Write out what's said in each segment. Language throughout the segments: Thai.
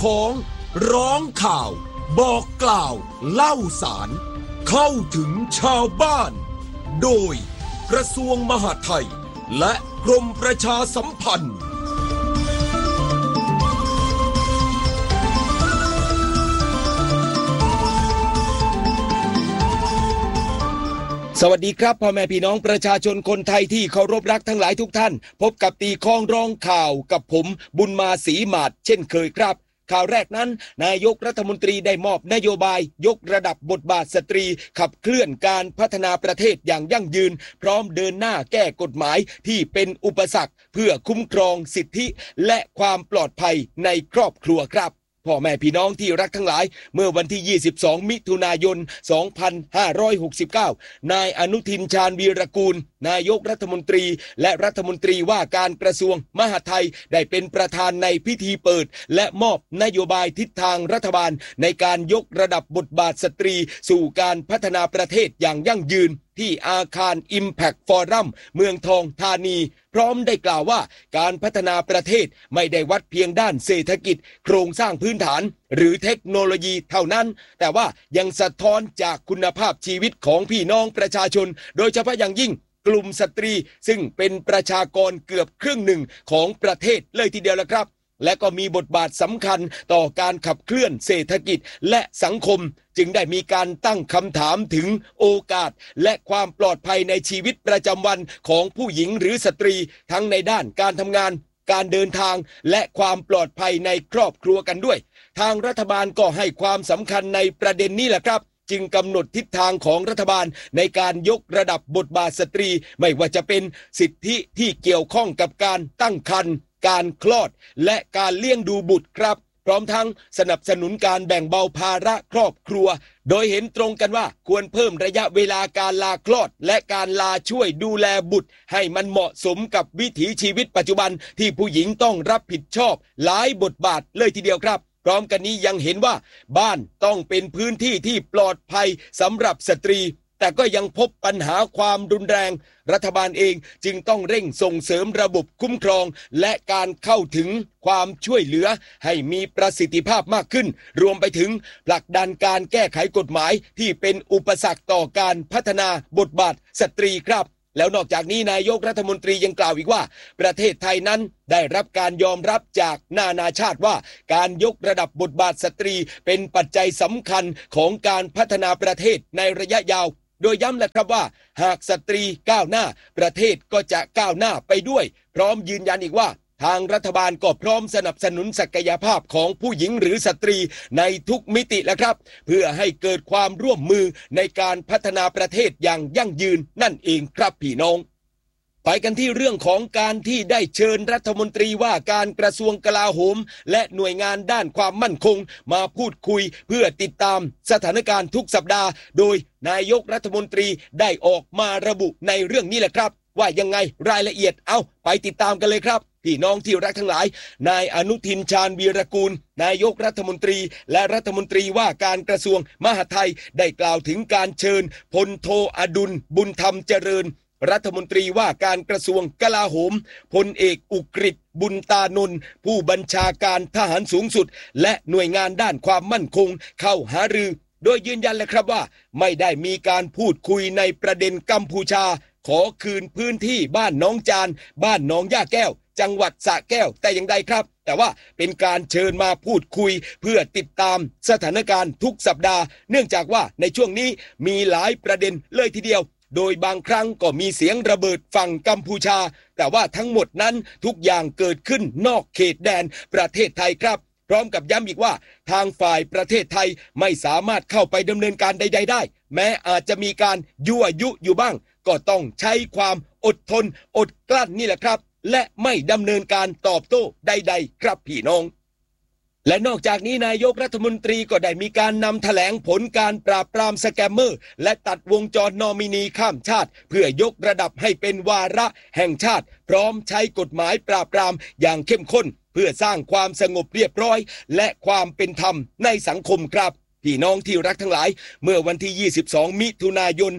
ของร้องข่าวบอกกล่าวเล่าสารเข้าถึงชาวบ้านโดยกระทรวงมหาดไทยและกรมประชาสัมพันธ์สวัสดีครับพ่อแม่พี่น้องประชาชนคนไทยที่เคารพรักทั้งหลายทุกท่านพบกับตีคองร้องข่าวกับผมบุญมาศรีหมาดเช่นเคยครับข่าวแรกนั้นนายกรัฐมนตรีได้มอบนโยบายยกระดับบทบาทสตรีขับเคลื่อนการพัฒนาประเทศอย่างยั่งยืนพร้อมเดินหน้าแก้กฎหมายที่เป็นอุปสรรคเพื่อคุ้มครองสิทธิและความปลอดภัยในครอบครัวครับพ่อแม่พี่น้องที่รักทั้งหลายเมื่อวันที่22มิถุนายน2569นายอนุทินชาญวีรกูลนายกรัฐมนตรีและรัฐมนตรีว่าการกระทรวงมหาดไทยได้เป็นประธานในพิธีเปิดและมอบนโยบายทิศทางรัฐบาลในการยกระดับบทบาทสตรีสู่การพัฒนาประเทศอย่างยั่งยืนที่อาคาร Impact Forum เมืองทองธานีพร้อมได้กล่าวว่าการพัฒนาประเทศไม่ได้วัดเพียงด้านเศรษฐกิจโครงสร้างพื้นฐานหรือเทคโนโลยีเท่านั้นแต่ว่ายังสะท้อนจากคุณภาพชีวิตของพี่น้องประชาชนโดยเฉพาะอย่างยิ่งกลุ่มสตรีซึ่งเป็นประชากรเกือบครึ่งหนึ่งของประเทศเลยทีเดียวละครับและก็มีบทบาทสำคัญต่อการขับเคลื่อนเศรษฐกิจและสังคมจึงได้มีการตั้งคำถามถึงโอกาสและความปลอดภัยในชีวิตประจำวันของผู้หญิงหรือสตรีทั้งในด้านการทำงานการเดินทางและความปลอดภัยในครอบครัวกันด้วยทางรัฐบาลก็ให้ความสำคัญในประเด็นนี้แหละครับจึงกำหนดทิศทางของรัฐบาลในการยกระดับบทบาทสตรีไม่ว่าจะเป็นสิทธิที่เกี่ยวข้องกับการตั้งครรภ์การคลอดและการเลี้ยงดูบุตรครับพร้อมทั้งสนับสนุนการแบ่งเบาภาระครอบครัวโดยเห็นตรงกันว่าควรเพิ่มระยะเวลาการลาคลอดและการลาช่วยดูแลบุตรให้มันเหมาะสมกับวิถีชีวิตปัจจุบันที่ผู้หญิงต้องรับผิดชอบหลายบทบาทเลยทีเดียวครับพร้อมกันนี้ยังเห็นว่าบ้านต้องเป็นพื้นที่ที่ปลอดภัยสำหรับสตรีแต่ก็ยังพบปัญหาความรุนแรงรัฐบาลเองจึงต้องเร่งส่งเสริมระบบคุ้มครองและการเข้าถึงความช่วยเหลือให้มีประสิทธิภาพมากขึ้นรวมไปถึงผลักดันการแก้ไขกฎหมายที่เป็นอุปสรรคต่อการพัฒนาบทบาทสตรีครับแล้วนอกจากนี้นายกรัฐมนตรียังกล่าวอีกว่าประเทศไทยนั้นได้รับการยอมรับจากนานาชาติว่าการยกระดับบทบาทสตรีเป็นปัจจัยสำคัญของการพัฒนาประเทศในระยะยาวโดยย้ำแหละครับว่าหากสตรีก้าวหน้าประเทศก็จะก้าวหน้าไปด้วยพร้อมยืนยันอีกว่าทางรัฐบาลก็พร้อมสนับสนุนศักยภาพของผู้หญิงหรือสตรีในทุกมิติแล้วครับเพื่อให้เกิดความร่วมมือในการพัฒนาประเทศอย่างยั่งยืนนั่นเองครับพี่น้องไปกันที่เรื่องของการที่ได้เชิญรัฐมนตรีว่าการกระทรวงกลาโหมและหน่วยงานด้านความมั่นคงมาพูดคุยเพื่อติดตามสถานการณ์ทุกสัปดาห์โดยนายกรัฐมนตรีได้ออกมาระบุในเรื่องนี้แหละครับว่ายังไงรายละเอียดไปติดตามกันเลยครับพี่น้องที่รักทั้งหลายนายอนุทินชาญวีรกูลนายกรัฐมนตรีและรัฐมนตรีว่าการกระทรวงมหาดไทยได้กล่าวถึงการเชิญพลโทอดุลบุญธรรมเจริญรัฐมนตรีว่าการกระทรวงกลาโหมพลเอกอุกฤษบุญตานนท์ผู้บัญชาการทหารสูงสุดและหน่วยงานด้านความมั่นคงเข้าหารือโดยยืนยันเลยครับว่าไม่ได้มีการพูดคุยในประเด็นกัมพูชาขอคืนพื้นที่บ้านน้องจานบ้านน้องย่าแก้วจังหวัดสระแก้วแต่อย่างใดครับแต่ว่าเป็นการเชิญมาพูดคุยเพื่อติดตามสถานการณ์ทุกสัปดาห์เนื่องจากว่าในช่วงนี้มีหลายประเด็นเลยทีเดียวโดยบางครั้งก็มีเสียงระเบิดฝั่งกัมพูชาแต่ว่าทั้งหมดนั้นทุกอย่างเกิดขึ้นนอกเขตแดนประเทศไทยครับพร้อมกับย้ำอีกว่าทางฝ่ายประเทศไทยไม่สามารถเข้าไปดำเนินการใดๆได้แม้อาจจะมีการยั่วยุอยู่บ้างก็ต้องใช้ความอดทนอดกลั้นนี่แหละครับและไม่ดำเนินการตอบโต้ใดๆครับพี่น้องและนอกจากนี้นายกรัฐมนตรีก็ได้มีการนำแถลงผลการปราบปรามสแกมเมอร์และตัดวงจรนอมินีข้ามชาติเพื่อยกระดับให้เป็นวาระแห่งชาติพร้อมใช้กฎหมายปราบปรามอย่างเข้มข้นเพื่อสร้างความสงบเรียบร้อยและความเป็นธรรมในสังคมครับพี่น้องที่รักทั้งหลายเมื่อวันที่22มิถุนายน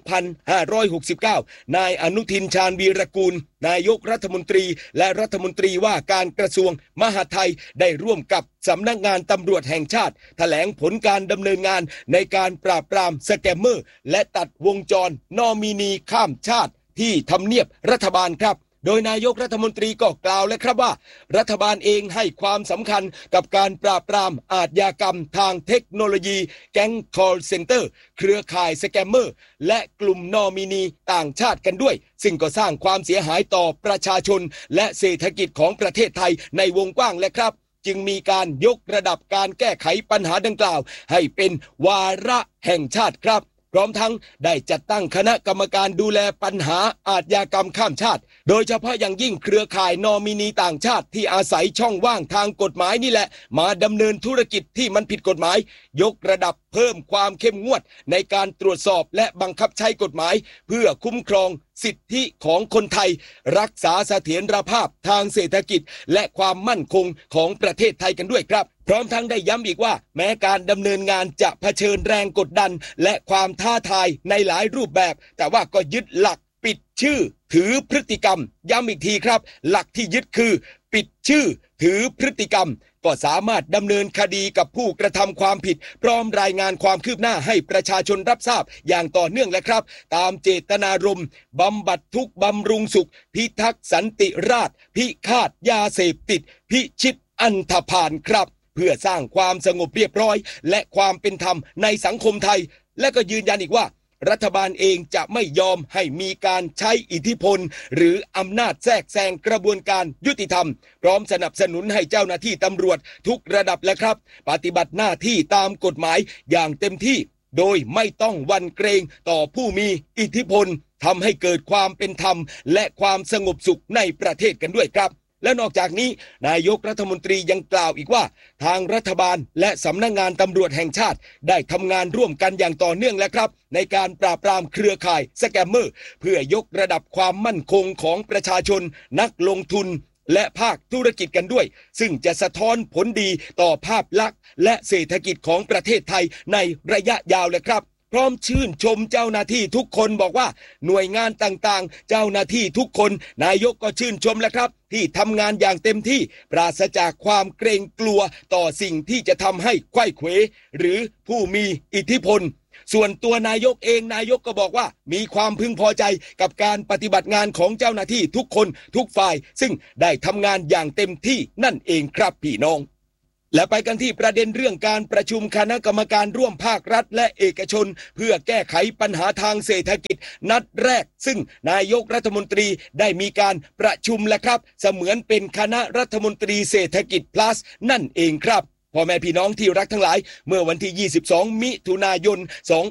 2569นายอนุทินชาญวีรกูลนายกรัฐมนตรีและรัฐมนตรีว่าการกระทรวงมหาดไทยได้ร่วมกับสำนักงานตำรวจแห่งชาติแถลงผลการดำเนินงานในการปราบปรามสแกมเมอร์และตัดวงจรนอมินีข้ามชาติที่ทำเนียบรัฐบาลครับโดยนายกรัฐมนตรีก็กล่าวแล้วครับว่ารัฐบาลเองให้ความสำคัญกับการปราบปรามอาชญากรรมทางเทคโนโลยีแก๊ง call center เครือข่ายสแกมเมอร์และกลุ่มนอมินีต่างชาติกันด้วยซึ่งก็สร้างความเสียหายต่อประชาชนและเศรษฐกิจของประเทศไทยในวงกว้างและครับจึงมีการยกระดับการแก้ไขปัญหาดังกล่าวให้เป็นวาระแห่งชาติครับพร้อมทั้งได้จัดตั้งคณะกรรมการดูแลปัญหาอาชญากรรมข้ามชาติโดยเฉพาะอย่างยิ่งเครือข่ายนอมินีต่างชาติที่อาศัยช่องว่างทางกฎหมายนี่แหละมาดำเนินธุรกิจที่มันผิดกฎหมายยกระดับเพิ่มความเข้มงวดในการตรวจสอบและบังคับใช้กฎหมายเพื่อคุ้มครองสิทธิของคนไทยรักษาเสถียรภาพทางเศรษฐกิจและความมั่นคงของประเทศไทยกันด้วยครับพร้อมทั้งได้ย้ำอีกว่าแม้การดำเนินงานจะเผชิญแรงกดดันและความท้าทายในหลายรูปแบบแต่ว่าก็ยึดหลักปิดชื่อถือพฤติกรรมย้ำอีกทีครับหลักที่ยึดคือปิดชื่อถือพฤติกรรมก็สามารถดำเนินคดีกับผู้กระทำความผิดพร้อมรายงานความคืบหน้าให้ประชาชนรับทราบอย่างต่อเนื่องและครับตามเจตนารมณ์บำบัดทุกข์บำรุงสุขพิทักษ์สันติราษฎร์พิฆาตยาเสพติดพิชิตอันธพาลครับเพื่อสร้างความสงบเรียบร้อยและความเป็นธรรมในสังคมไทยและก็ยืนยันอีกว่ารัฐบาลเองจะไม่ยอมให้มีการใช้อิทธิพลหรืออำนาจแทรกแซงกระบวนการยุติธรรมพร้อมสนับสนุนให้เจ้าหน้าที่ตำรวจทุกระดับและครับปฏิบัติหน้าที่ตามกฎหมายอย่างเต็มที่โดยไม่ต้องหวั่นเกรงต่อผู้มีอิทธิพลทำให้เกิดความเป็นธรรมและความสงบสุขในประเทศกันด้วยครับและนอกจากนี้นายกรัฐมนตรียังกล่าวอีกว่าทางรัฐบาลและสำนักงานตำรวจแห่งชาติได้ทำงานร่วมกันอย่างต่อเนื่องแล้วครับในการปราบปรามเครือข่ายสแกมเมอร์เพื่อยกระดับความมั่นคงของประชาชนนักลงทุนและภาคธุรกิจกันด้วยซึ่งจะสะท้อนผลดีต่อภาพลักษณ์และเศรษฐกิจของประเทศไทยในระยะยาวเลยครับพร้อมชื่นชมเจ้าหน้าที่ทุกคนบอกว่าหน่วยงานต่างๆเจ้าหน้าที่ทุกคนนายกก็ชื่นชมแล้วครับที่ทำงานอย่างเต็มที่ปราศจากความเกรงกลัวต่อสิ่งที่จะทำให้ไขว้เขวหรือผู้มีอิทธิพลส่วนตัวนายกเองนายกก็บอกว่ามีความพึงพอใจกับการปฏิบัติงานของเจ้าหน้าที่ทุกคนทุกฝ่ายซึ่งได้ทำงานอย่างเต็มที่นั่นเองครับพี่น้องและไปกันที่ประเด็นเรื่องการประชุมคณะกรรมการร่วมภาครัฐและเอกชนเพื่อแก้ไขปัญหาทางเศรษฐกิจนัดแรกซึ่งนายกรัฐมนตรีได้มีการประชุมแล้วครับเสมือนเป็นคณะรัฐมนตรีเศรษฐกิจ plus นั่นเองครับพ่อแม่พี่น้องที่รักทั้งหลายเมื่อวันที่22มิถุนายน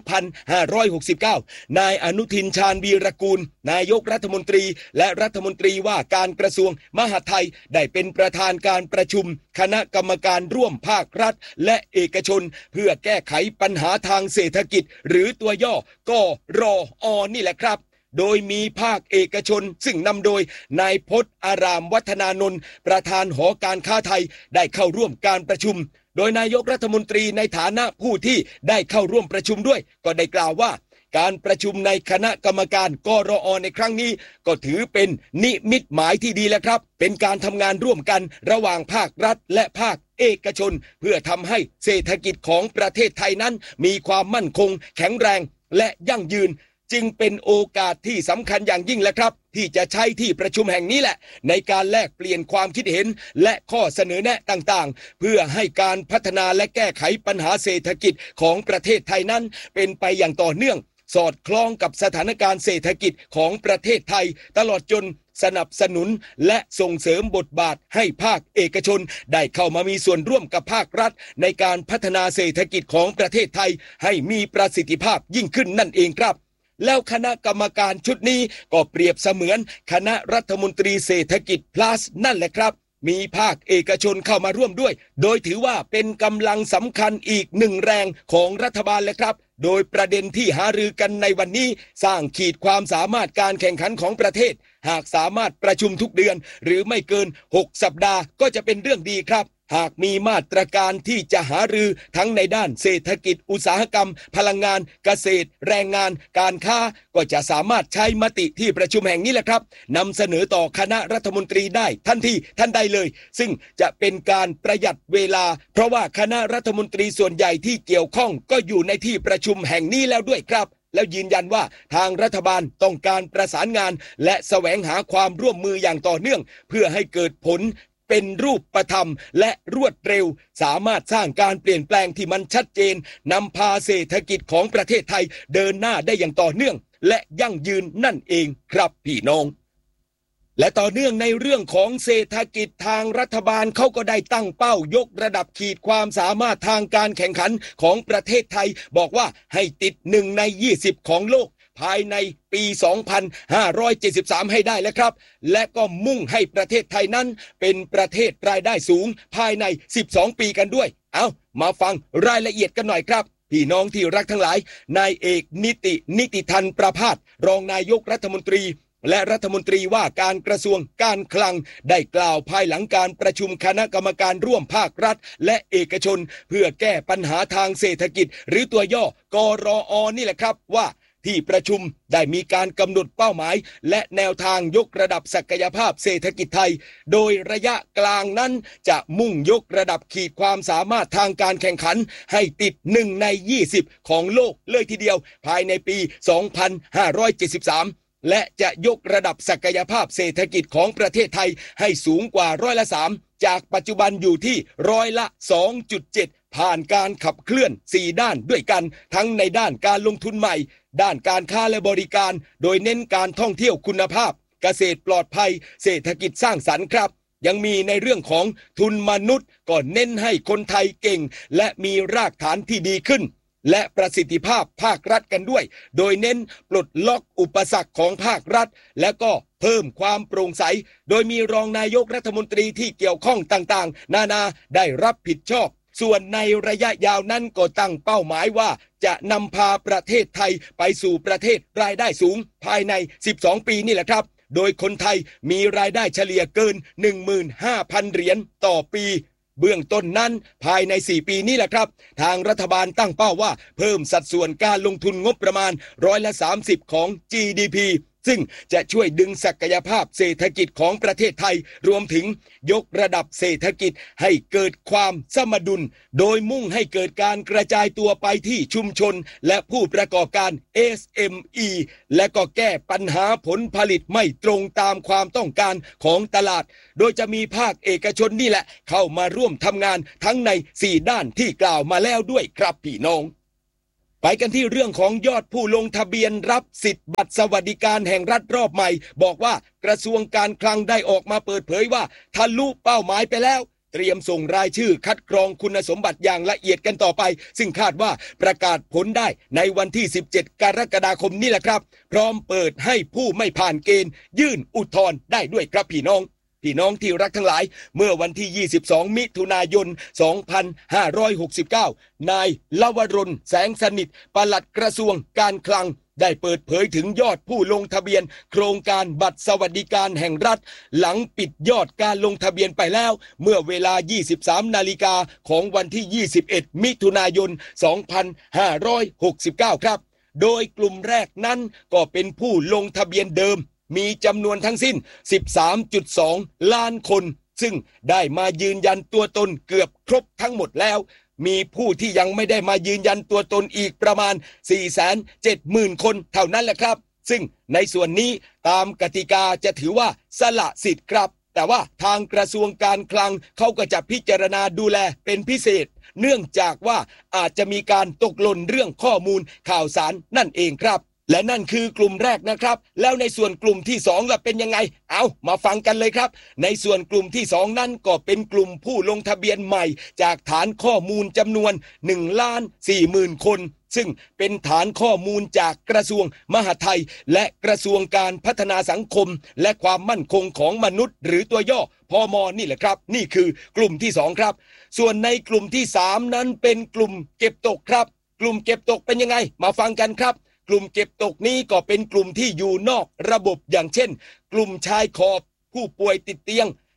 2569นายอนุทินชาญวีรกูลนายกรัฐมนตรีและรัฐมนตรีว่าการกระทรวงมหาดไทยได้เป็นประธานการประชุมคณะกรรมการร่วมภาครัฐและเอกชนเพื่อแก้ไขปัญหาทางเศรษฐกิจหรือตัวย่อกรอนี่แหละครับโดยมีภาคเอกชนซึ่งนำโดยนายพจน์อารามวัฒนานนท์ประธานหอการค้าไทยได้เข้าร่วมการประชุมโดยนายกรัฐมนตรีในฐานะผู้ที่ได้เข้าร่วมประชุมด้วยก็ได้กล่าวว่าการประชุมในคณะกรรมการกรอในครั้งนี้ก็ถือเป็นนิมิตหมายที่ดีแล้วครับเป็นการทำงานร่วมกันระหว่างภาครัฐและภาคเอกชนเพื่อทำให้เศรษฐกิจของประเทศไทยนั้นมีความมั่นคงแข็งแรงและยั่งยืนจึงเป็นโอกาสที่สำคัญอย่างยิ่งแหละครับที่จะใช้ที่ประชุมแห่งนี้แหละในการแลกเปลี่ยนความคิดเห็นและข้อเสนอแนะต่างๆเพื่อให้การพัฒนาและแก้ไขปัญหาเศรษฐกิจของประเทศไทยนั้นเป็นไปอย่างต่อเนื่องสอดคล้องกับสถานการณ์เศรษฐกิจของประเทศไทยตลอดจนสนับสนุนและส่งเสริมบทบาทให้ภาคเอกชนได้เข้ามามีส่วนร่วมกับภาครัฐในการพัฒนาเศรษฐกิจของประเทศไทยให้มีประสิทธิภาพยิ่งขึ้นนั่นเองครับแล้วคณะกรรมการชุดนี้ก็เปรียบเสมือนคณะรัฐมนตรีเศรษฐกิจ plus นั่นแหละครับมีภาคเอกชนเข้ามาร่วมด้วยโดยถือว่าเป็นกำลังสำคัญอีกหนึ่งแรงของรัฐบาลเลยครับโดยประเด็นที่หารือกันในวันนี้สร้างขีดความสามารถการแข่งขันของประเทศหากสามารถประชุมทุกเดือนหรือไม่เกิน6 สัปดาห์ก็จะเป็นเรื่องดีครับหากมีมาตรการที่จะหารือทั้งในด้านเศรษฐกิจอุตสาหกรรมพลังงานเกษตรแรงงานการค้าก็จะสามารถใช้มติที่ประชุมแห่งนี้แหละครับนำเสนอต่อคณะรัฐมนตรีได้ทันทีทันใดเลยซึ่งจะเป็นการประหยัดเวลาเพราะว่าคณะรัฐมนตรีส่วนใหญ่ที่เกี่ยวข้องก็อยู่ในที่ประชุมแห่งนี้แล้วด้วยครับแล้วยืนยันว่าทางรัฐบาลต้องการประสานงานและแสวงหาความร่วมมืออย่างต่อเนื่องเพื่อให้เกิดผลเป็นรูปธรรมและรวดเร็วสามารถสร้างการเปลี่ยนแปลงที่มันชัดเจนนำพาเศรษฐกิจของประเทศไทยเดินหน้าได้อย่างต่อเนื่องและยั่งยืนนั่นเองครับพี่น้องและต่อเนื่องในเรื่องของเศรษฐกิจทางรัฐบาลเขาก็ได้ตั้งเป้ายกระดับขีดความสามารถทางการแข่งขันของประเทศไทยบอกว่าให้ติด1 ใน 20ของโลกภายในปี 2573 ให้ได้แล้วครับและก็มุ่งให้ประเทศไทยนั้นเป็นประเทศรายได้สูงภายใน12 ปีกันด้วยเอามาฟังรายละเอียดกันหน่อยครับพี่น้องที่รักทั้งหลายนายเอกนิติธันประภาสรองนายกรัฐมนตรีและรัฐมนตรีว่าการกระทรวงการคลังได้กล่าวภายหลังการประชุมคณะกรรมการร่วมภาครัฐและเอกชนเพื่อแก้ปัญหาทางเศรษฐกิจหรือตัวย่อกรอ.นี่แหละครับว่าที่ประชุมได้มีการกำหนดเป้าหมายและแนวทางยกระดับศักยภาพเศรษฐกิจไทยโดยระยะกลางนั้นจะมุ่งยกระดับขีดความสามารถทางการแข่งขันให้ติด1 ใน 20ของโลกเลยทีเดียวภายในปี 2573และจะยกระดับศักยภาพเศรษฐกิจของประเทศไทยให้สูงกว่า3%จากปัจจุบันอยู่ที่2.7%ผ่านการขับเคลื่อน4ด้านด้วยกันทั้งในด้านการลงทุนใหม่ด้านการค้าและบริการโดยเน้นการท่องเที่ยวคุณภาพเกษตรปลอดภัยเศรษฐกิจสร้างสรรค์ครับยังมีในเรื่องของทุนมนุษย์ก็เน้นให้คนไทยเก่งและมีรากฐานที่ดีขึ้นและประสิทธิภาพภาครัฐกันด้วยโดยเน้นปลดล็อกอุปสรรคของภาครัฐและก็เพิ่มความโปร่งใสโดยมีรองนายกรัฐมนตรีที่เกี่ยวข้องต่างๆนานาได้รับผิดชอบส่วนในระยะยาวนั้นก็ตั้งเป้าหมายว่าจะนำพาประเทศไทยไปสู่ประเทศรายได้สูงภายใน12 ปีนี่แหละครับโดยคนไทยมีรายได้เฉลี่ยเกิน 15,000 เหรียญต่อปีเบื้องต้นนั้นภายใน4 ปีนี้แหละครับทางรัฐบาลตั้งเป้าว่าเพิ่มสัดส่วนการลงทุนงบประมาณ30%ของ GDP ซึ่งจะช่วยดึงศักยภาพเศรษฐกิจของประเทศไทยรวมถึงยกระดับเศรษฐกิจให้เกิดความสมดุลโดยมุ่งให้เกิดการกระจายตัวไปที่ชุมชนและผู้ประกอบการ SME และก็แก้ปัญหาผลผลิตไม่ตรงตามความต้องการของตลาดโดยจะมีภาคเอกชนนี่แหละเข้ามาร่วมทำงานทั้งใน4ด้านที่กล่าวมาแล้วด้วยครับพี่น้องไปกันที่เรื่องของยอดผู้ลงทะเบียนรับสิทธิ์บัตรสวัสดิการแห่งรัฐรอบใหม่บอกว่ากระทรวงการคลังได้ออกมาเปิดเผยว่าทะลุเป้าหมายไปแล้วเตรียมส่งรายชื่อคัดกรองคุณสมบัติอย่างละเอียดกันต่อไปซึ่งคาดว่าประกาศผลได้ในวันที่17 กรกฎาคมนี้แหละครับพร้อมเปิดให้ผู้ไม่ผ่านเกณฑ์ยื่นอุทธรณ์ได้ด้วยครับพี่น้องที่รักทั้งหลายเมื่อวันที่22 มิถุนายน 2569นายลวรน แสงสนิทปลัดกระทรวงการคลังได้เปิดเผยถึงยอดผู้ลงทะเบียนโครงการบัตรสวัสดิการแห่งรัฐหลังปิดยอดการลงทะเบียนไปแล้วเมื่อเวลา 23 นาฬิกาของวันที่ 21 มิถุนายน 2569 ครับโดยกลุ่มแรกนั้นก็เป็นผู้ลงทะเบียนเดิมมีจำนวนทั้งสิ้น 13.2 ล้านคนซึ่งได้มายืนยันตัวตนเกือบครบทั้งหมดแล้วมีผู้ที่ยังไม่ได้มายืนยันตัวตนอีกประมาณ 470,000 คนเท่านั้นแหละครับซึ่งในส่วนนี้ตามกติกาจะถือว่าสละสิทธิ์ครับแต่ว่าทางกระทรวงการคลังเขาก็จะพิจารณาดูแลเป็นพิเศษเนื่องจากว่าอาจจะมีการตกหล่นเรื่องข้อมูลข่าวสารนั่นเองครับและนั่นคือกลุ่มแรกนะครับแล้วในส่วนกลุ่มที่2ล่ะเป็นยังไงเอามาฟังกันเลยครับในส่วนกลุ่มที่2นั้นก็เป็นกลุ่มผู้ลงทะเบียนใหม่จากฐานข้อมูลจำนวน 1,40,000 คนซึ่งเป็นฐานข้อมูลจากกระทรวงมหาดไทยและกระทรวงการพัฒนาสังคมและความมั่นคงของมนุษย์หรือตัวย่อพม.นี่แหละครับนี่คือกลุ่มที่2ครับส่วนในกลุ่มที่3นั้นเป็นกลุ่มเก็บตกครับกลุ่มเก็บตกเป็นยังไงมาฟังกันครับกลุ่มเก็บตกนี้ก็เป็นกลุ่มที่อยู่นอกระบบอย่างเช่นกลุ่มชายขอบผู้ป่วยติดเตียง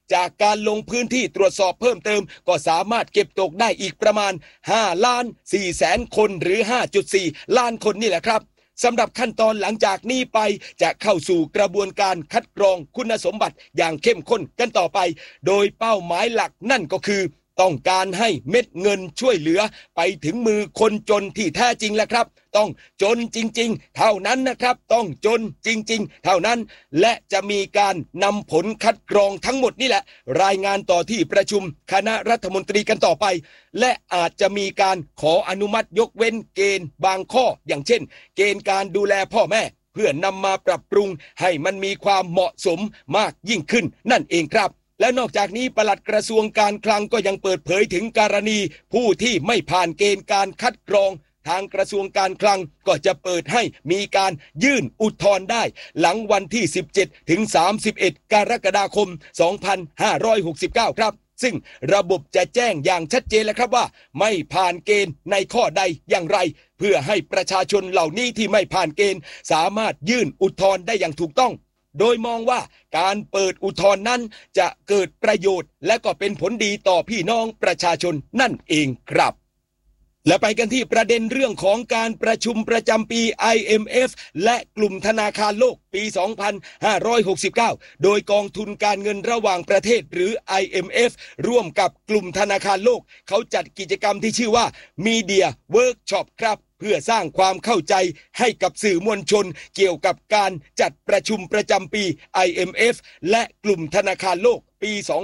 จากการลงพื้นที่ตรวจสอบเพิ่มเติมก็สามารถเก็บตกได้อีกประมาณ5,400,000 คนหรือ 5.4 ล้านคนนี่แหละครับสำหรับขั้นตอนหลังจากนี้ไปจะเข้าสู่กระบวนการคัดกรองคุณสมบัติอย่างเข้มข้นกันต่อไปโดยเป้าหมายหลักนั่นก็คือต้องการให้เม็ดเงินช่วยเหลือไปถึงมือคนจนที่แท้จริงแหละครับต้องจนจริงๆเท่านั้นนะครับต้องจนจริงๆเท่านั้นและจะมีการนำผลคัดกรองทั้งหมดนี่แหละรายงานต่อที่ประชุมคณะรัฐมนตรีกันต่อไปและอาจจะมีการขออนุมัติยกเว้นเกณฑ์บางข้ออย่างเช่นเกณฑ์การดูแลพ่อแม่เพื่อนำมาปรับปรุงให้มันมีความเหมาะสมมากยิ่งขึ้นนั่นเองครับและนอกจากนี้ปลัดกระทรวงการคลังก็ยังเปิดเผยถึงกรณีผู้ที่ไม่ผ่านเกณฑ์การคัดกรองทางกระทรวงการคลังก็จะเปิดให้มีการยื่นอุทธรณ์ได้หลังวันที่17ถึง31กรกฎาคม2569ครับซึ่งระบบจะแจ้งอย่างชัดเจนแล้วครับว่าไม่ผ่านเกณฑ์ในข้อใดอย่างไรเพื่อให้ประชาชนเหล่านี้ที่ไม่ผ่านเกณฑ์สามารถยื่นอุทธรณ์ได้อย่างถูกต้องโดยมองว่าการเปิดอุทธรณ์นั้นจะเกิดประโยชน์และก็เป็นผลดีต่อพี่น้องประชาชนนั่นเองครับและไปกันที่ประเด็นเรื่องของการประชุมประจำปี IMF และกลุ่มธนาคารโลกปี 2569 โดยกองทุนการเงินระหว่างประเทศหรือ IMF ร่วมกับกลุ่มธนาคารโลกเขาจัดกิจกรรมที่ชื่อว่า Media Workshop ครับเพื่อสร้างความเข้าใจให้กับสื่อมวลชนเกี่ยวกับการจัดประชุมประจำปี IMF และกลุ่มธนาคารโลกปี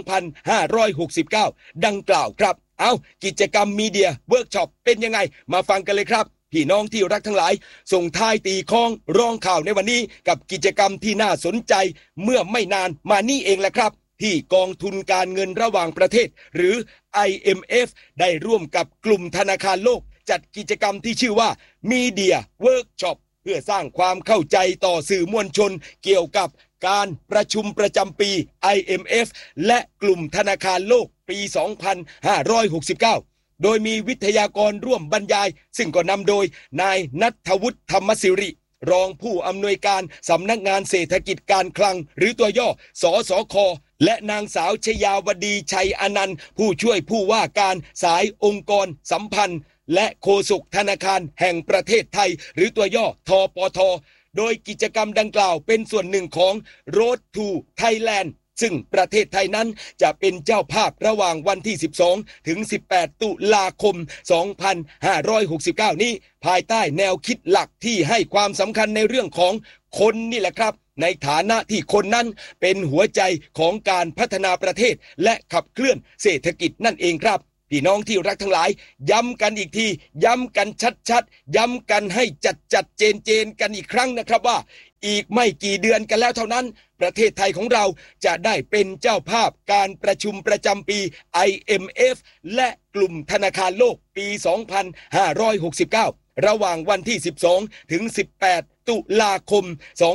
2569 ดังกล่าวครับกิจกรรมมีเดียเวิร์กช็อปเป็นยังไงมาฟังกันเลยครับพี่น้องที่รักทั้งหลายส่งท้ายตีคล้องร้องข่าวในวันนี้กับกิจกรรมที่น่าสนใจเมื่อไม่นานมานี่เองแหละครับที่กองทุนการเงินระหว่างประเทศหรือ IMF ได้ร่วมกับกลุ่มธนาคารโลกจัดกิจกรรมที่ชื่อว่า Media Workshop เพื่อสร้างความเข้าใจต่อสื่อมวลชนเกี่ยวกับการประชุมประจำปี IMF และกลุ่มธนาคารโลกปี 2569 โดยมีวิทยากรร่วมบรรยายซึ่งก็นำโดยนายณัฐวุฒิธรรมสิริรองผู้อำนวยการสำนักงานเศรษฐกิจการคลังหรือตัวย่อสสค.และนางสาวชยาวดีชัยอนันต์ผู้ช่วยผู้ว่าการสายองค์กรสัมพันธ์และโฆษกธนาคารแห่งประเทศไทยหรือตัวย่อทปท.โดยกิจกรรมดังกล่าวเป็นส่วนหนึ่งของ Road to Thailand ซึ่งประเทศไทยนั้นจะเป็นเจ้าภาพระหว่างวันที่12ถึง18ตุลาคม2569นี้ภายใต้แนวคิดหลักที่ให้ความสำคัญในเรื่องของคนนี่แหละครับในฐานะที่คนนั้นเป็นหัวใจของการพัฒนาประเทศและขับเคลื่อนเศรษฐกิจนั่นเองครับพี่น้องที่รักทั้งหลายย้ำกันอีกทีย้ำกันชัดๆย้ำกันให้จัดเจนกันอีกครั้งนะครับว่าอีกไม่กี่เดือนกันแล้วเท่านั้นประเทศไทยของเราจะได้เป็นเจ้าภาพการประชุมประจำปี IMF และกลุ่มธนาคารโลกปี 2569 ระหว่างวันที่12ถึง18ตุลาคม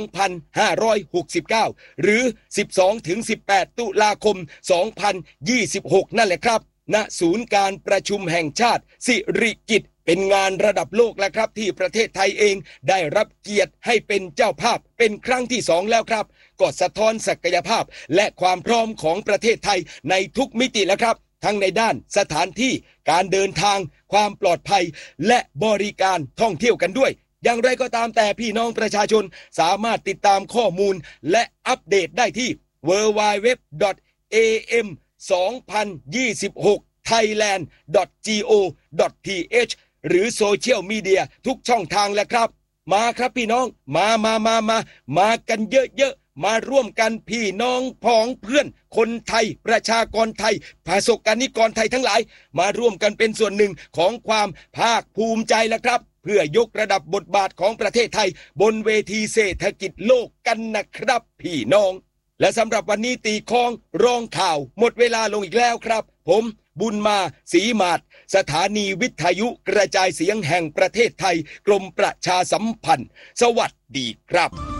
2569หรือ12ถึง18ตุลาคม2026นั่นแหละครับณศูนย์การประชุมแห่งชาติสิริกิติ์เป็นงานระดับโลกแล้วครับที่ประเทศไทยเองได้รับเกียรติให้เป็นเจ้าภาพเป็นครั้งที่2แล้วครับก็สะท้อนศักยภาพและความพร้อมของประเทศไทยในทุกมิติแล้วครับทั้งในด้านสถานที่การเดินทางความปลอดภัยและบริการท่องเที่ยวกันด้วยอย่างไรก็ตามแต่พี่น้องประชาชนสามารถติดตามข้อมูลและอัปเดตได้ที่ www.am2026thailand.go.th หรือโซเชียลมีเดียทุกช่องทางแล้วครับมาครับพี่น้องมากันเยอะๆมาร่วมกันพี่น้องพ้องเพื่อนคนไทยประชากรไทยประสบกนิกรไทยทั้งหลายมาร่วมกันเป็นส่วนหนึ่งของความภาคภูมิใจแล้วครับเพื่อยกระดับบทบาทของประเทศไทยบนเวทีเศรษฐกิจโลกกันนะครับพี่น้องและสำหรับวันนี้ตีคล้องร้องข่าวหมดเวลาลงอีกแล้วครับผมบุญมาศรีมาศสถานีวิทยุกระจายเสียงแห่งประเทศไทยกรมประชาสัมพันธ์สวัสดีครับ